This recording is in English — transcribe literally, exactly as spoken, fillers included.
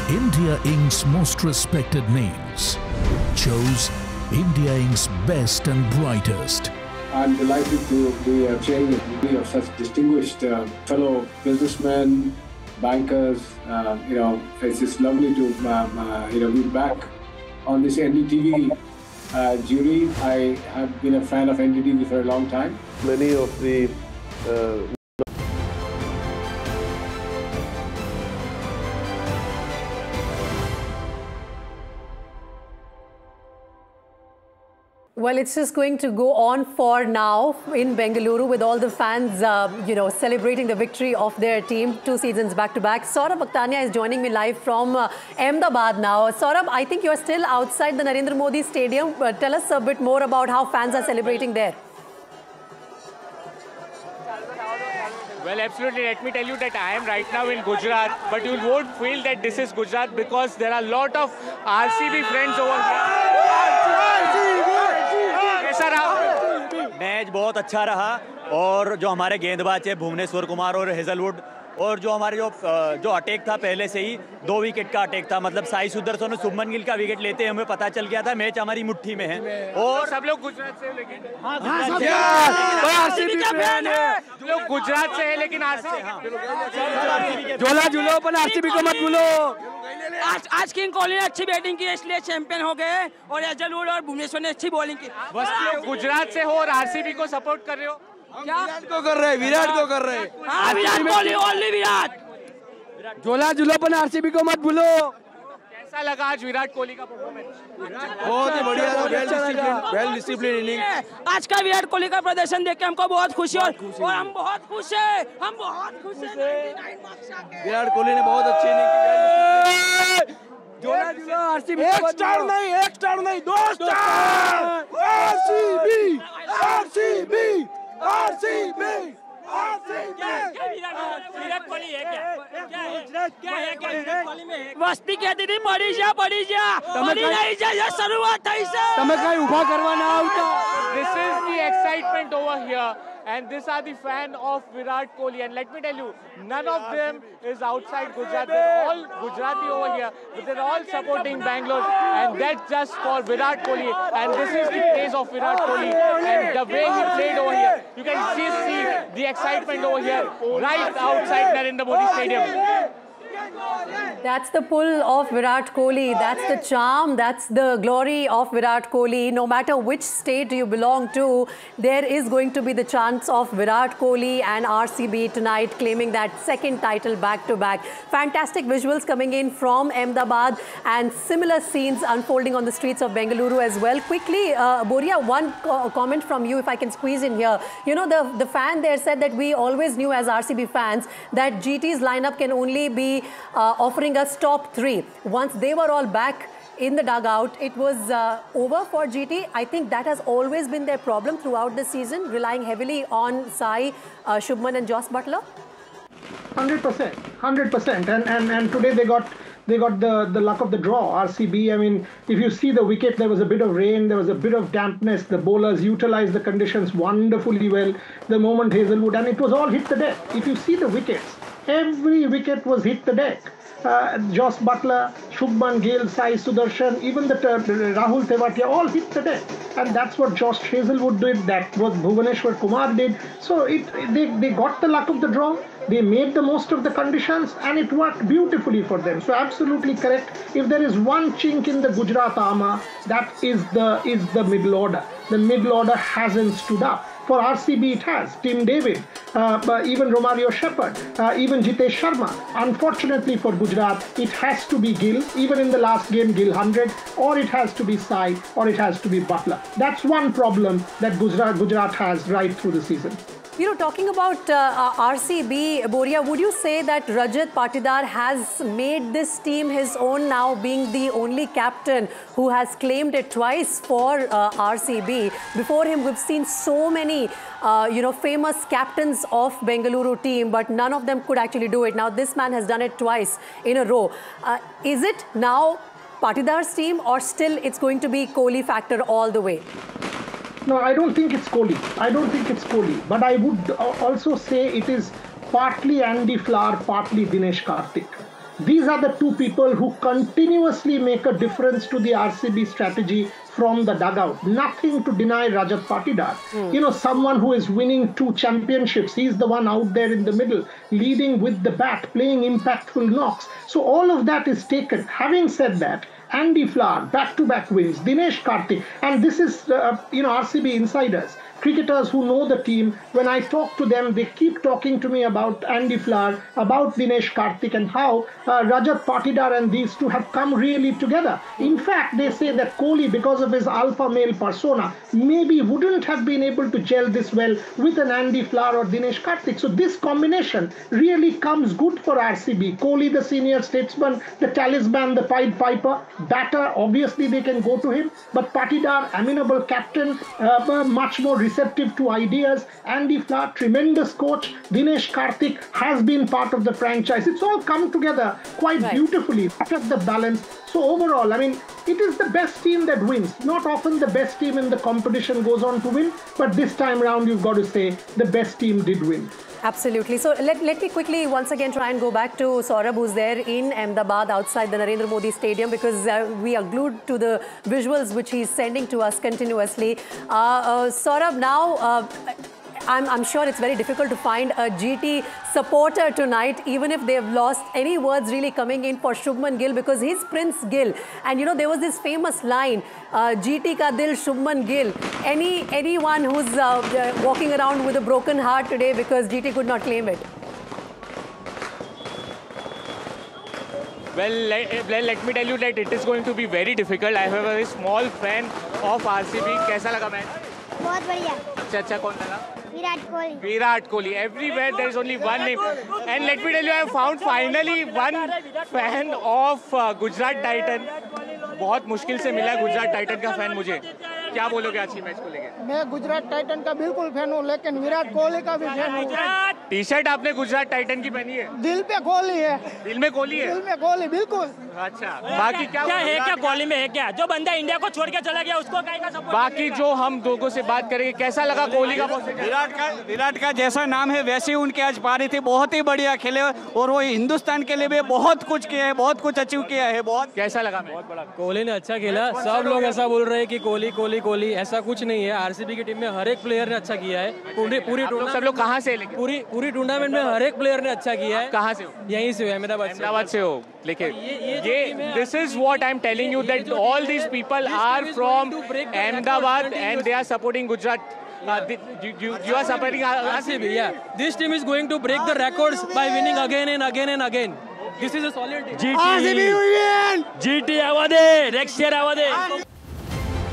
India Incorporated's most respected names chose India Incorporated's best and brightest. I'm delighted to be uh, chairing a committee of such distinguished uh, fellow businessmen, bankers. Uh, you know, it's just lovely to um, uh, you know be back on this N D T V uh, jury. I have been a fan of N D T V for a long time. Many of the uh, Well, it's just going to go on for now in Bengaluru with all the fans, uh, you know, celebrating the victory of their team two seasons back to back. Saurabh Bhaktania is joining me live from uh, Ahmedabad now. Saurabh, I think you're still outside the Narendra Modi Stadium. Uh, tell us a bit more about how fans are celebrating there. Well, absolutely. Let me tell you that I am right now in Gujarat, but you won't feel that this is Gujarat because there are a lot of R C B friends over here. कैसा रहा? Match बहुत अच्छा रहा और जो हमारे गेंदबाज है भुवनेश्वर कुमार और हेजलवुड और जो हमारे जो जो अटैक था पहले से ही दो विकेट का अटैक था मतलब साई सुदर्शन और शुभमन गिल का विकेट लेते हमें पता चल गया था मैच हमारी मुट्ठी में है और सब लोग गुजरात से लेकिन हाँ आरसीबी के फैन है लोग गुजरात से है लेकिन आरसीबी झोला झूलो पर आरसीबी को मत भूलो आज आज किंग कोहली ने अच्छी बैटिंग की इसलिए चैंपियन हो गए और हेजलवुड और भुवनेश्वर ने अच्छी बॉलिंग की बस लोग गुजरात से हो और आरसीबी को सपोर्ट कर रहे हो क्या विराट को कर रहे हैं विराट को कर रहे हैं हाँ विराट कोहली ओनली विराट झोला झूलो पर आरसीबी को मत भूलो कैसा लगा आज विराट कोहली का परफॉर्मेंस बहुत ही बढ़िया था well discipline well discipline inning आज का विराट कोहली का प्रदर्शन देख के हमको बहुत खुशी और और हम बहुत खुश हैं हम बहुत खुश हैं विराट कोहली ने बहुत अच्छी इनिंग की झोला झूलो आरसीबी एक स्टार नहीं एक स्टार नहीं दो स्टार आरसीबी आरसीबी आरसीबी वस्ती कहती थी पड़ी जा पड़ी जा पड़ी नहीं जा ये शुरुआत थी से તમે કઈ ઊભા કરવા ના આવતા This is the excitement over here and these are the fan of Virat Kohli and let me tell you none of them is outside Gujarat. They're all Gujarati over here but they're all supporting Bangalore and that's just for Virat Kohli and this is the case of Virat Kohli and the way he played over here. You can see, see the excitement over here right outside Narendra Modi Stadium. That's the pull of Virat Kohli. That's the charm. That's the glory of Virat Kohli. No matter which state you belong to, there is going to be the chance of Virat Kohli and R C B tonight claiming that second title back to back. Fantastic visuals coming in from Ahmedabad and similar scenes unfolding on the streets of Bengaluru as well. Quickly, uh, Boria, one co comment from you if I can squeeze in here. You know, the, the fan there said that we always knew as R C B fans that G T's lineup can only be Uh, offering us top three. Once they were all back in the dugout, it was uh, over for G T. I think that has always been their problem throughout the season, relying heavily on Sai, uh, Shubman and Jos Buttler. one hundred percent, one hundred percent. And, and, and today they got they got the, the luck of the draw, R C B. I mean, if you see the wicket, there was a bit of rain, there was a bit of dampness. The bowlers utilized the conditions wonderfully well. The moment Hazelwood, and it was all hit the deck. If you see the wickets, every wicket was hit the deck. Uh, Jos Buttler, Shubman Gill, Sai Sudarshan, even the uh, Rahul Tewatia all hit the deck. And that's what Josh Hazelwood did, that what Bhuvaneshwar Kumar did. So it, they, they got the luck of the draw, they made the most of the conditions and it worked beautifully for them. So absolutely correct. If there is one chink in the Gujarat armour, that is the, is the middle order. The middle order hasn't stood up. For R C B it has. Tim David, uh, even Romario Shepherd, uh, even Jitesh Sharma. Unfortunately for Gujarat, it has to be Gill. Even in the last game, Gill one hundred, or it has to be Sai, or it has to be Buttler. That's one problem that Gujarat, Gujarat has right through the season. You know, talking about uh, R C B, Boria, would you say that Rajat Patidar has made this team his own now, being the only captain who has claimed it twice for uh, R C B? Before him, we've seen so many, uh, you know, famous captains of Bengaluru team, but none of them could actually do it. Now, this man has done it twice in a row. Uh, is it now Patidar's team, or still it's going to be Kohli factor all the way? No, I don't think it's Kohli. I don't think it's Kohli. But I would also say it is partly Andy Flower, partly Dinesh Karthik. These are the two people who continuously make a difference to the R C B strategy from the dugout. Nothing to deny Rajat Patidar. Mm. You know, someone who is winning two championships. He's the one out there in the middle, leading with the bat, playing impactful knocks. So all of that is taken. Having said that, Andy Flower, back-to-back wins, Dinesh Karthik, and this is, uh, you know, R C B insiders, cricketers who know the team. When I talk to them, they keep talking to me about Andy Flower, about Dinesh Karthik, and how uh, Rajat Patidar and these two have come really together. In fact, they say that Kohli, because of his alpha male persona, maybe wouldn't have been able to gel this well with an Andy Flower or Dinesh Karthik. So this combination really comes good for R C B. Kohli, the senior statesman, the talisman, the Pied Piper, batter, obviously they can go to him, but Patidar, amenable captain, uh, much more receptive to ideas. Andy Flower, tremendous coach. Dinesh Karthik has been part of the franchise. It's all come together quite right. beautifully. At the balance. So overall, I mean, it is the best team that wins. Not often the best team in the competition goes on to win, but this time round, you've got to say the best team did win. Absolutely. So let, let me quickly once again try and go back to Saurabh, who's there in Ahmedabad outside the Narendra Modi Stadium, because uh, we are glued to the visuals which he's sending to us continuously. Uh, uh, Saurabh, now uh, I'm, I'm sure it's very difficult to find a G T supporter tonight, even if they've lost. Any words really coming in for Shubman Gill, because he's Prince Gill. And you know, there was this famous line, uh, G T ka dil Shubman Gill. Any, anyone who's uh, walking around with a broken heart today because G T could not claim it? Well let, well, let me tell you that it is going to be very difficult. I have a very small fan of R C B. कैसा लगा match? बहुत बढ़िया. अच्छा अच्छा कौन लगा? Virat Kohli. Virat Kohli. Everywhere there is only one name. And let me tell you, I have found finally one fan of uh, Gujarat Titan. बहुत मुश्किल से मिला गुजरात टाइटन का फैन मुझे. क्या बोलोगे आज की मैच को लेके? मैं गुजरात टाइटन का बिल्कुल फैन हूँ, लेकिन विराट कोहली का भी फैन हूँ. टी शर्ट आपने गुजरात टाइटन की पहनी है? दिल पे कोहली है. दिल में कोहली है? दिल में कोहली बिल्कुल. अच्छा, बाकी क्या क्या है, क्या कोहली में है क्या? जो बंदा इंडिया को छोड़ के चला गया उसको काहे का सपोर्ट? बाकी जो हम लोगों से बात करेंगे, कैसा लगा कोहली का? विराट का विराट का जैसा नाम है वैसे ही उनके आज पारी थी. बहुत ही बढ़िया खेले और वो हिंदुस्तान के लिए भी बहुत कुछ किया है, बहुत कुछ अचीव किया है. बहुत कैसा लगा? बहुत बड़ा. कोहली ने अच्छा खेला. सब लोग ऐसा बोल रहे हैं कि कोहली कोहली कोहली, ऐसा कुछ नहीं है. आरसीबी की टीम में हर एक प्लेयर ने अच्छा किया है. पूरी पूरी सब लोग कहाँ से? पूरी पूरी टूर्नामेंट में हर एक प्लेयर ने अच्छा किया है. कहाँ से हो? यहीं से हो, अहमदाबाद से. अहमदाबाद से हो. लेकिन ये this is what I am telling you, that all these people are from Ahmedabad and they are supporting Gujarat. Uh, the, you, you, you are supporting R C B. Yeah, this team is going to break the records by winning again and again and again. This is a solid team. G T, R C B win. G T आवा दे, next year आवा दे.